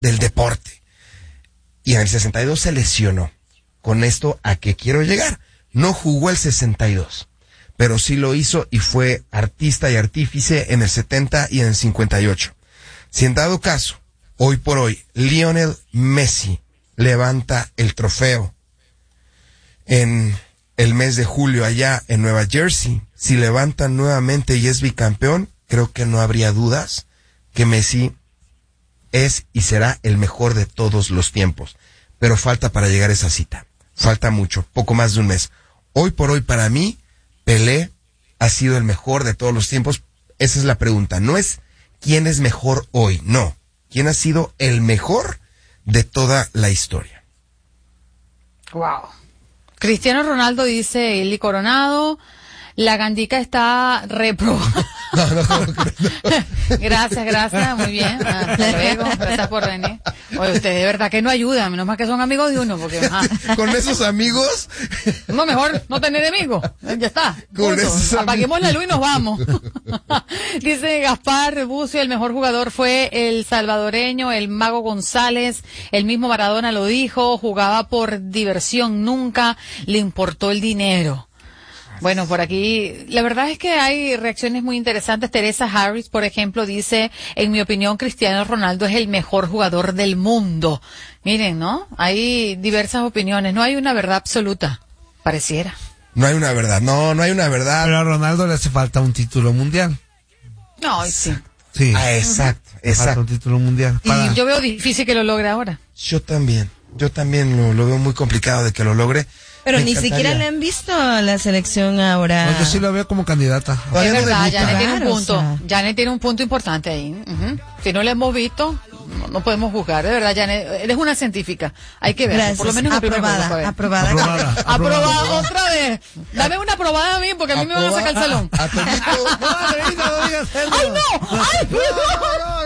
del deporte. Y en el 62 se lesionó. Con esto, ¿a qué quiero llegar? No jugó el 62, pero sí lo hizo y fue artista y artífice en el 70 y en el 58. Si en dado caso, hoy por hoy, Lionel Messi levanta el trofeo en el mes de julio allá en Nueva Jersey, si levantan nuevamente y es bicampeón, creo que no habría dudas que Messi es y será el mejor de todos los tiempos. Pero falta para llegar a esa cita. Falta mucho, poco más de un mes. Hoy por hoy para mí, Pelé ha sido el mejor de todos los tiempos. Esa es la pregunta. No es quién es mejor hoy, no. ¿Quién ha sido el mejor de toda la historia? Wow. Cristiano Ronaldo dice, Eli Coronado, la Gandica está reprobada. No. Gracias, muy bien. Hasta luego, gracias por venir. Oye, ustedes de verdad que no ayudan, menos mal que son amigos de uno, porque con esos amigos. No, mejor no tener enemigos. Ya está. Apaguemos la luz y nos vamos. Dice Gaspar Bucio, el mejor jugador fue el salvadoreño, el Mago González, el mismo Maradona lo dijo, jugaba por diversión, nunca le importó el dinero. Bueno, por aquí, la verdad es que hay reacciones muy interesantes. Teresa Harris, por ejemplo, dice, en mi opinión, Cristiano Ronaldo es el mejor jugador del mundo. Miren, ¿no? Hay diversas opiniones, no hay una verdad absoluta, pareciera. No hay una verdad, no hay una verdad. Pero a Ronaldo le hace falta un título mundial. No, sí. Sí. Exacto. Falta un título mundial. Y yo veo difícil que lo logre ahora. Yo también lo veo muy complicado de que lo logre. Pero ni siquiera le han visto a la selección ahora. No, yo sí lo veo como candidata. Es verdad, Janet tiene un punto. O sea. Janet tiene un punto importante ahí. Si no le hemos visto, no podemos juzgar. De verdad, Janet, eres una científica. Hay que ver. Gracias. Por lo menos aprobada otra vez. Dame una aprobada a mí, porque a mí me van a sacar el salón. No, ¡Ay, no! ¡Ay, no!